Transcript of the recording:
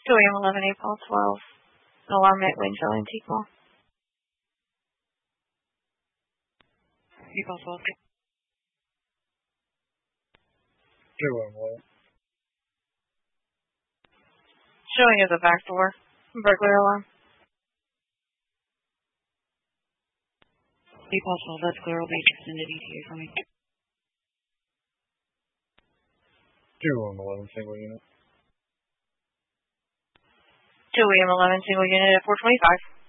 2 a.m. 11 April 12. Alarm at Windsor Antigua. April 12. 2 Showing as a back door. Burglar alarm. April 12. That's clear. Will be extended ETA for me. 2 11 single unit. 2 a.m. 11 single unit at 425.